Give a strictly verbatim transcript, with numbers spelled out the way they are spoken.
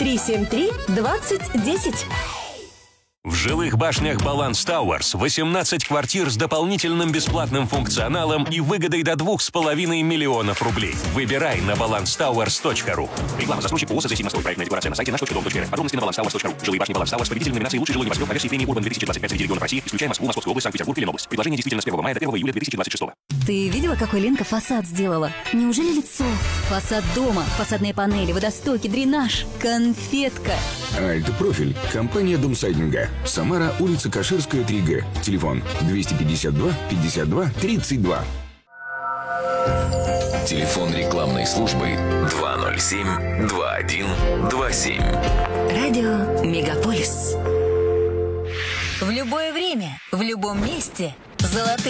три семь три двадцать десять. В жилых башнях Баланс Тауэрс восемнадцать квартир с дополнительным бесплатным функционалом и выгодой до двух с половиной миллионов рублей. Выбирай на баланс тауэрс точка ру. Реклама. Застройщик ООО «Сосисимостной». Проектная декларация на сайте наш точка дом точка эр. Подробности на баланс тауэрс точка ру. Жилые башни Баланс Тауэрс. Победитель номинации «Лучший жилой небоскреб» по версии премии Урбан две тысячи двадцать пять среди регионов России, исключая Москву, Московскую область, Санкт-Петербург и Ленобласть. Предложение действительно с первого мая до первого июля две тысячи двадцать шестого. Ты видела, какой Ленка фасад сделала? Неужели лицо? Фасад дома, фасадные панели, водостоки, дренаж. Конфетка. Альт-профиль. Компания Домсайдинга. Самара, улица Каширская, три гэ. Телефон двести пятьдесят два пятьдесят два тридцать два. Телефон рекламной службы два ноль семь два один два семь. Радио Мегаполис. В любое время, в любом месте. Золотые